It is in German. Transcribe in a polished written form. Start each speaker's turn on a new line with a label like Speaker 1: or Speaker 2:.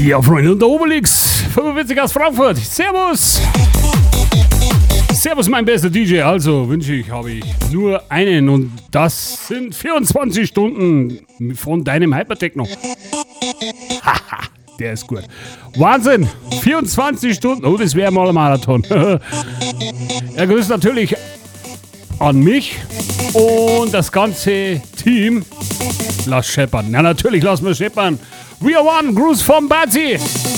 Speaker 1: Ja, Freunde, und der Obelix, 45 aus Frankfurt. Servus! Servus, mein bester DJ. Also wünsche ich, habe ich nur einen und das sind 24 Stunden von deinem Hypertechno. Haha, der ist gut. Wahnsinn! 24 Stunden. Oh, das wäre mal ein Marathon. Er grüßt natürlich an mich und das ganze Team. Lass scheppern. Na, natürlich lassen wir scheppern. We are one. Gruß vom Bazi.